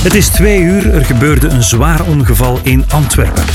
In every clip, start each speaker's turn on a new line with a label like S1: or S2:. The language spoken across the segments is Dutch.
S1: Het is 2 uur, er gebeurde een zwaar ongeval in Antwerpen.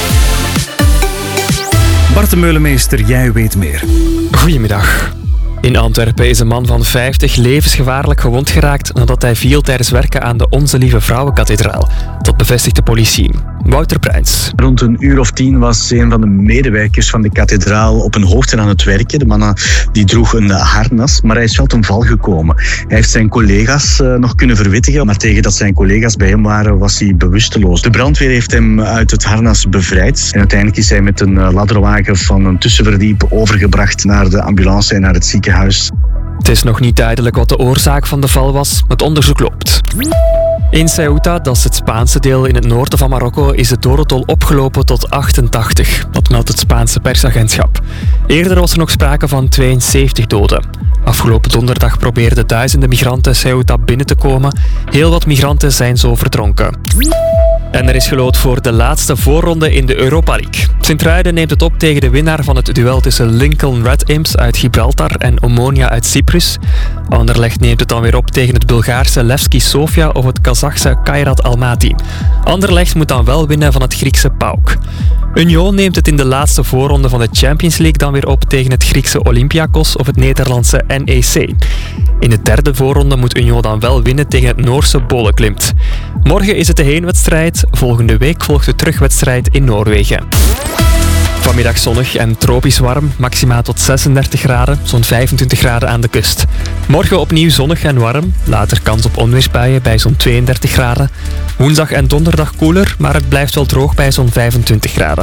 S1: Bart de Meulemeester, jij weet meer.
S2: Goedemiddag. In Antwerpen is een man van 50 levensgevaarlijk gewond geraakt nadat hij viel tijdens werken aan de Onze Lieve Vrouwenkathedraal. Dat bevestigt de politie. Wouter Prijns.
S3: Rond 10:00 was een van de medewerkers van de kathedraal op een hoogte aan het werken. De man die droeg een harnas, maar hij is wel ten val gekomen. Hij heeft zijn collega's nog kunnen verwittigen, maar tegen dat zijn collega's bij hem waren, was hij bewusteloos. De brandweer heeft hem uit het harnas bevrijd en uiteindelijk is hij met een ladderwagen van een tussenverdiep overgebracht naar de ambulance en naar het ziekenhuis.
S2: Het is nog niet duidelijk wat de oorzaak van de val was. Het onderzoek loopt. In Ceuta, dat is het Spaanse deel in het noorden van Marokko, is het dodental opgelopen tot 88. Dat meldt het Spaanse persagentschap. Eerder was er nog sprake van 72 doden. Afgelopen donderdag probeerden duizenden migranten Ceuta binnen te komen. Heel wat migranten zijn zo verdronken. En er is geloot voor de laatste voorronde in de Europa League. Sint-Truiden neemt het op tegen de winnaar van het duel tussen Lincoln Red Imps uit Gibraltar en Omonia uit Cyprus. Anderlecht neemt het dan weer op tegen het Bulgaarse Levski Sofia of het Kazachse Kairat Almaty. Anderlecht moet dan wel winnen van het Griekse PAOK. Union neemt het in de laatste voorronde van de Champions League dan weer op tegen het Griekse Olympiakos of het Nederlandse NEC. In de derde voorronde moet Union dan wel winnen tegen het Noorse Bolleklimt. Morgen is het de heenwedstrijd, volgende week volgt de terugwedstrijd in Noorwegen. Vanmiddag zonnig en tropisch warm, maximaal tot 36 graden, zo'n 25 graden aan de kust. Morgen opnieuw zonnig en warm, later kans op onweersbuien bij zo'n 32 graden. Woensdag en donderdag koeler, maar het blijft wel droog bij zo'n 25 graden.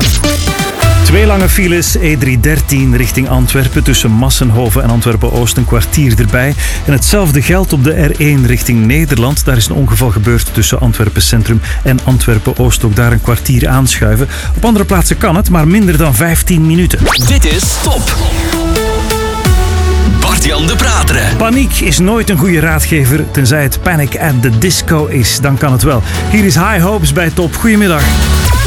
S1: 2 lange files, E313 richting Antwerpen tussen Massenhoven en Antwerpen-Oost, een kwartier erbij. En hetzelfde geldt op de R1 richting Nederland. Daar is een ongeval gebeurd tussen Antwerpen Centrum en Antwerpen-Oost. Ook daar een kwartier aanschuiven. Op andere plaatsen kan het, maar minder dan 15 minuten.
S4: Dit is Top. Bart-Jan de Prateren.
S1: Paniek is nooit een goede raadgever, tenzij het Panic at the Disco is. Dan kan het wel. Hier is High Hopes bij Top. Goedemiddag.